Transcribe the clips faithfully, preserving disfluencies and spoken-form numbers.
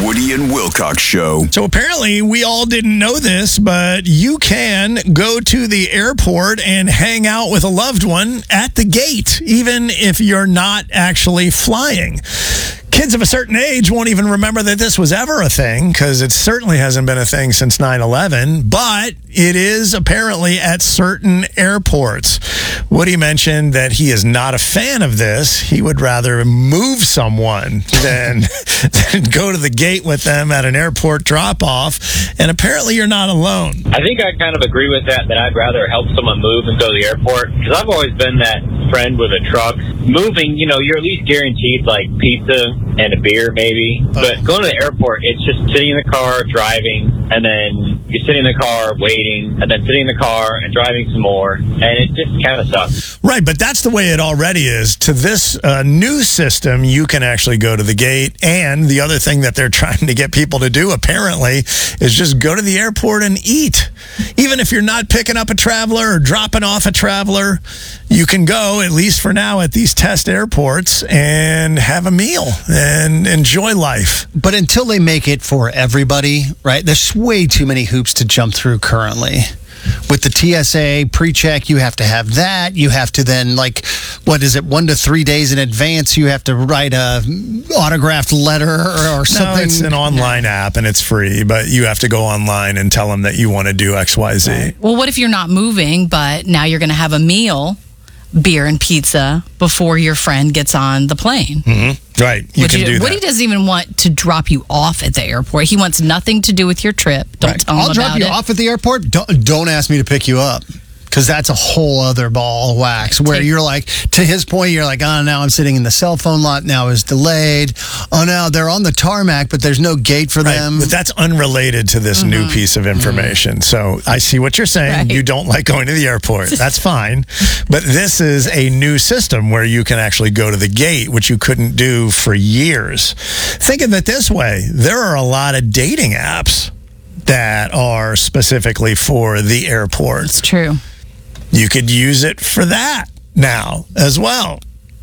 Woody and Wilcox Show. So apparently we all didn't know this, but you can go to the airport and hang out with a loved one at the gate, even if you're not actually flying. Kids of a certain age won't even remember that this was ever a thing, because it certainly hasn't been a thing since nine eleven, but it is apparently at certain airports. Woody mentioned that he is not a fan of this. He would rather move someone than, than go to the gate with them at an airport drop-off, and apparently you're not alone. I think I kind of agree with that, that I'd rather help someone move and go to the airport, because I've always been that friend with a truck. Moving, you know, you're at least guaranteed, like, pizza and a beer, maybe. But going to the airport, it's just sitting in the car, driving, and then you're sitting in the car, waiting, and then sitting in the car and driving some more, and it just kind of sucks. Right, but that's the way it already is. To this uh, new system, you can actually go to the gate, and the other thing that they're trying to get people to do, apparently, is just go to the airport and eat. Even if you're not picking up a traveler or dropping off a traveler, you can go, at least for now, at these test airports and have a meal and enjoy life. But until they make it for everybody, right, there's way too many hoops to jump through currently. With the T S A pre-check, you have to have that. You have to then, like, what is it, one to three days in advance, you have to write a autographed letter or, or something. No, it's an online app, and it's free, but you have to go online and tell them that you want to do X Y Z. Right. Well, what if you're not moving, but now you're going to have a meal, beer and pizza, before your friend gets on the plane? Mm-hmm. Right, you Would can you, do that. Woody doesn't even want to drop you off at the airport. He wants nothing to do with your trip. Don't Right. tell him I'll drop about you it. off at the airport. Don't, don't ask me to pick you up. Because that's a whole other ball of wax where Take- you're like, to his point, you're like, oh, now I'm sitting in the cell phone lot. Now it's delayed. Oh, now they're on the tarmac, but there's no gate for Right, them. but that's unrelated to this Mm-hmm. new piece of information. So I see what you're saying. Right. You don't like going to the airport. That's fine. But this is a new system where you can actually go to the gate, which you couldn't do for years. Think of it this way. There are a lot of dating apps that are specifically for the airport. It's true. You could use it for that now as well.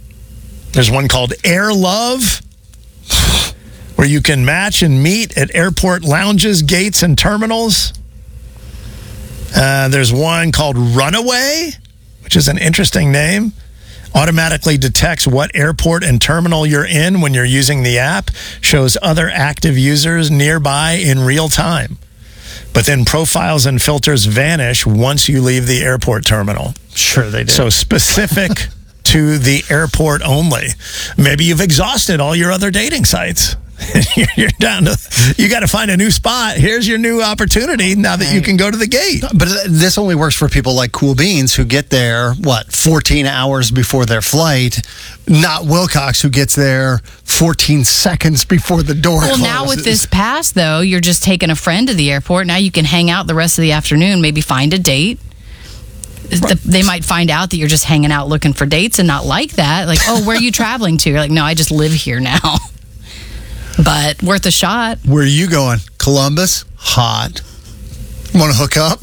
There's one called Air Love, where you can match and meet at airport lounges, gates, and terminals. Uh, there's one called Runaway, which is an interesting name. Automatically detects what airport and terminal you're in when you're using the app. Shows other active users nearby in real time. But then profiles and filters vanish once you leave the airport terminal. Sure they do. So specific to the airport only. Maybe you've exhausted all your other dating sites. You're down to, you got to find a new spot. Here's your new opportunity now that you can go to the gate. But this only works for people like Cool Beans who get there, what, fourteen hours before their flight, not Wilcox who gets there fourteen seconds before the door Well, closes. now with this pass, though, you're just taking a friend to the airport. Now you can hang out the rest of the afternoon, maybe find a date. The, they might find out that you're just hanging out looking for dates and not like that. Like, oh, where are you traveling to? You're like, no, I just live here now. But worth a shot. Where are you going? Columbus? Hot. Want to hook up?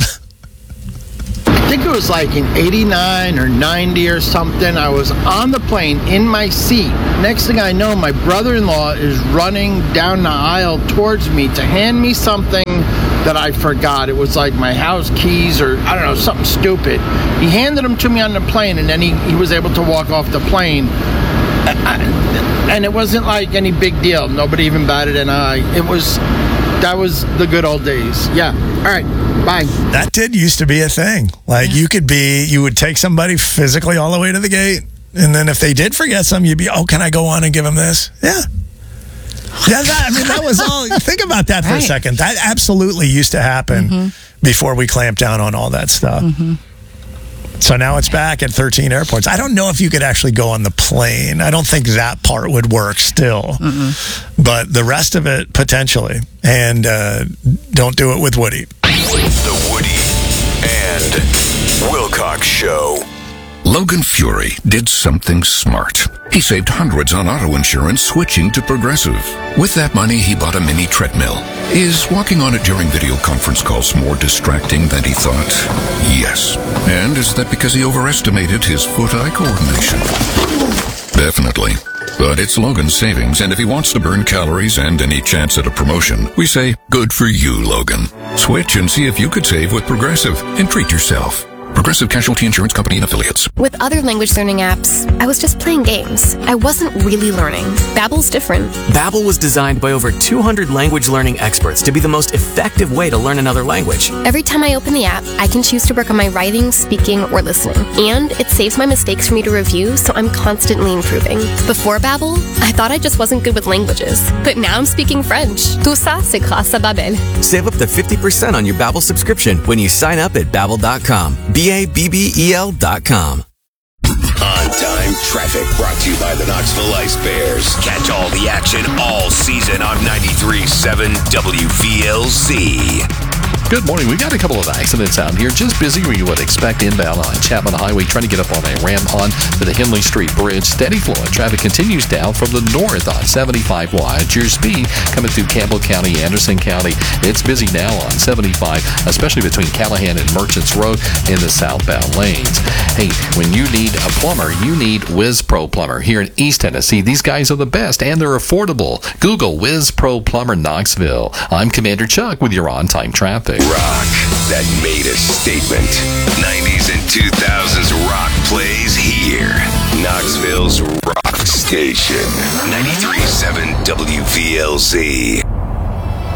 I think it was like in eighty-nine or ninety or something. I was on the plane in my seat. Next thing I know, my brother-in-law is running down the aisle towards me to hand me something that I forgot. It was like my house keys or, I don't know, something stupid. He handed them to me on the plane, and then he, he was able to walk off the plane. I, and it wasn't like any big deal. Nobody even batted an eye. It was, that was the good old days. Yeah. All right. Bye. That did used to be a thing. Like you could be, you would take somebody physically all the way to the gate. And then if they did forget something, you'd be, oh, can I go on and give them this? Yeah. Yeah, that, I mean, that was all. Think about that for Right. a second. That absolutely used to happen mm-hmm. before we clamped down on all that stuff. Mm-hmm. So now it's back at thirteen airports. I don't know if you could actually go on the plane. I don't think that part would work still. Mm-mm. But the rest of it, potentially. And uh, don't do it with Woody. The Woody and Wilcox Show. Logan Fury did something smart. He saved hundreds on auto insurance switching to Progressive. With that money, he bought a mini treadmill. Is walking on it during video conference calls more distracting than he thought? Yes. And is that because he overestimated his foot-eye coordination? Definitely. But it's Logan's savings, and if he wants to burn calories and any chance at a promotion, we say, good for you, Logan. Switch and see if you could save with Progressive and treat yourself. Progressive Casualty Insurance Company and Affiliates. With other language learning apps, I was just playing games. I wasn't really learning. Babbel's different. Babbel was designed by over two hundred language learning experts to be the most effective way to learn another language. Every time I open the app, I can choose to work on my writing, speaking, or listening. And it saves my mistakes for me to review, so I'm constantly improving. Before Babbel, I thought I just wasn't good with languages. But now I'm speaking French. Tout ça, c'est grâce à Babbel. Save up to fifty percent on your Babbel subscription when you sign up at babbel dot com. B A B B E L dot com. On-time traffic brought to you by the Knoxville Ice Bears. Catch all the action all season on ninety-three point seven W V L Z. Good morning. We got a couple of accidents out here. Just busy where you would expect inbound on Chapman Highway, trying to get up on a ramp on to the Henley Street Bridge. Steady flow of traffic continues down from the north on seventy-five wide. Your speed coming through Campbell County, Anderson County. It's busy now on seventy-five, especially between Callahan and Merchants Road in the southbound lanes. Hey, when you need a plumber, you need Whiz Pro Plumber here in East Tennessee. These guys are the best and they're affordable. Google Whiz Pro Plumber Knoxville. I'm Commander Chuck with your on-time traffic. Rock that made a statement. nineties and two thousands rock plays here. Knoxville's rock station. ninety-three point seven W V L Z.